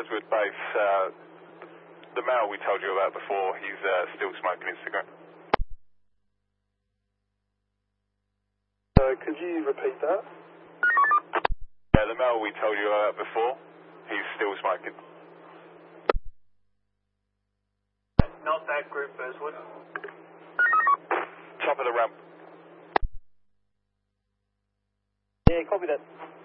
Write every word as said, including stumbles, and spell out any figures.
Burswood base, uh, the male we told you about before, he's uh, still smoking his cigarette. Uh, could you repeat that? Yeah, the male we told you about before, he's still smoking. Not that group, Burswood. Top of the ramp. Yeah, copy that.